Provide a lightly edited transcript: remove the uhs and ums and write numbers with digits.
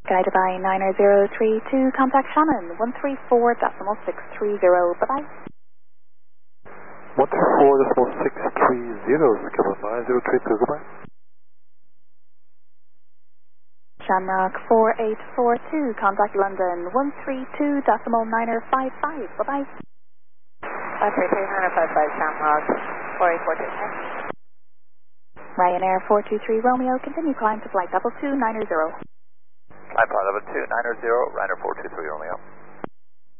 Guided by 90032, contact Shannon, 134.630, bye-bye. 134.630, Skipper 9032, goodbye. Shamrock 4842, contact London, 132.955, bye-bye. 133.955, Shamrock 4842. Ryanair 423 Romeo, continue climb to flight level 290. Climb flight level 290, Ryanair 423 Romeo.